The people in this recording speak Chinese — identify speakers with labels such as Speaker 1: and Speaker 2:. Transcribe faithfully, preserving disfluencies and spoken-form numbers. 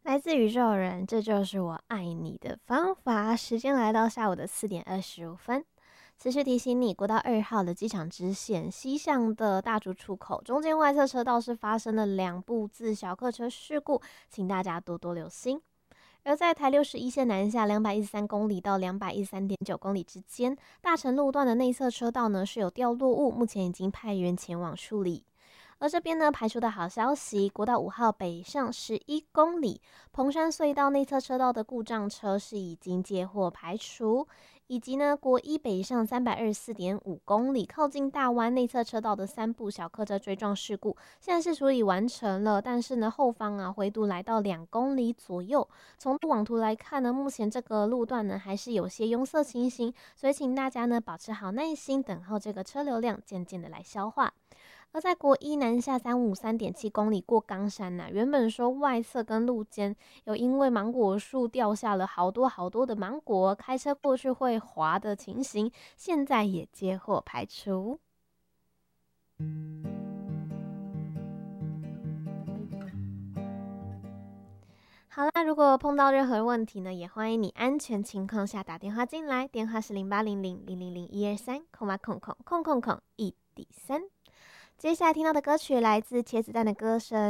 Speaker 1: 来自宇宙人，这就是我爱你的方法。时间来到下午的四点二十五分。此时提醒你，国道二号的机场支线西向的大竹出口中间外侧车道是发生了两部自小客车事故，请大家多多留心。而在台六十一线南下两百一十三公里到两百一十三点九公里之间，大城路段的内侧车道呢是有掉落物，目前已经派员前往处理。而这边呢，排除的好消息，国道五号北上十一公里，蓬山隧道内侧车道的故障车是已经接获排除，以及呢，国一北上三百二十四点五公里，靠近大湾内侧车道的三部小客车追撞事故，现在是处理完成了，但是呢，后方啊回堵来到两公里左右。从路网图来看呢，目前这个路段呢还是有些拥塞情形，所以请大家呢保持好耐心，等候这个车流量渐渐的来消化。而在国一南下三五三点七公里过冈山呐、啊，原本说外侧跟路肩有因为芒果树掉下了好多好多的芒果，开车过去会滑的情形，现在也接获排除。好啦，如果碰到任何问题呢，也欢迎你安全情况下打电话进来，电话是零八零零零零零一二三空八空空空空空一底三。接下来听到的歌曲来自茄子蛋的歌声。